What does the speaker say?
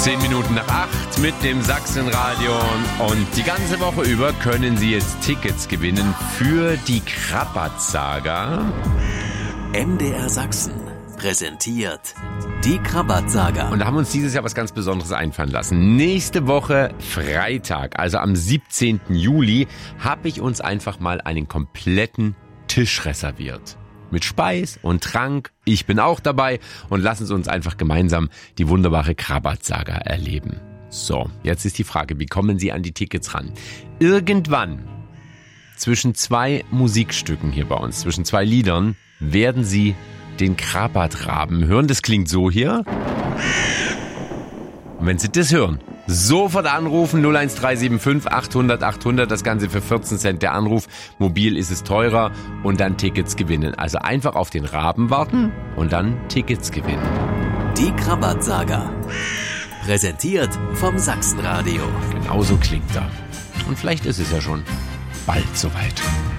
10 Minuten nach 8 mit dem Sachsenradio. Und die ganze Woche über können Sie jetzt Tickets gewinnen für die Krabat-Saga. MDR Sachsen präsentiert die Krabat-Saga. Und da haben wir uns dieses Jahr was ganz Besonderes einfallen lassen. Nächste Woche Freitag, also am 17. Juli, habe ich uns einfach mal einen kompletten Tisch reserviert. Mit Speis und Trank. Ich bin auch dabei und lassen Sie uns einfach gemeinsam die wunderbare Krabat-Saga erleben. So, jetzt ist die Frage, wie kommen Sie an die Tickets ran? Irgendwann zwischen 2 Musikstücken hier bei uns, zwischen 2 Liedern, werden Sie den Krabat-Raben hören. Das klingt so hier. Und wenn Sie das hören, sofort anrufen, 01375 800 800, das Ganze für 14 Cent der Anruf. Mobil ist es teurer und dann Tickets gewinnen. Also einfach auf den Raben warten und dann Tickets gewinnen. Die Krabat-Saga. Präsentiert vom Sachsenradio. Genauso klingt er. Und vielleicht ist es ja schon bald soweit.